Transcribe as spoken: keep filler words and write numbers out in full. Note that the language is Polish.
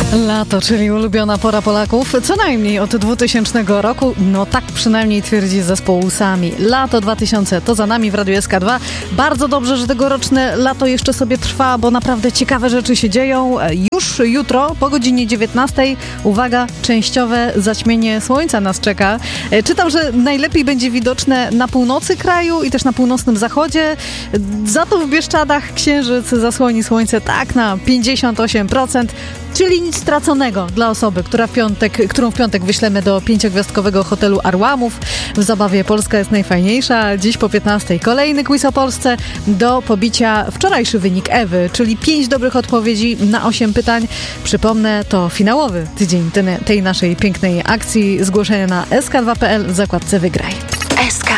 Lato, czyli ulubiona pora Polaków, co najmniej od dwutysięcznego roku, no tak przynajmniej twierdzi zespół Sami. Lato dwa tysiące to za nami w Radiu S K dwa. Bardzo dobrze, że tegoroczne lato jeszcze sobie trwa, bo naprawdę ciekawe rzeczy się dzieją. Już jutro po godzinie dziewiętnastej, uwaga, częściowe zaćmienie słońca nas czeka. Czytam, że najlepiej będzie widoczne na północy kraju i też na północnym zachodzie. Za to w Bieszczadach księżyc zasłoni słońce tak na pięćdziesiąt osiem procent, czyli nic straconego dla osoby, która w piątek, którą w piątek wyślemy do pięciogwiazdkowego hotelu Arłamów. W zabawie Polska jest najfajniejsza. Dziś po piętnastej kolejny quiz o Polsce. Do pobicia wczorajszy wynik Ewy, czyli pięć dobrych odpowiedzi na osiem pytań. Przypomnę, to finałowy tydzień tej naszej pięknej akcji. Zgłoszenia na s k dwa kropka p l w zakładce Wygraj. S K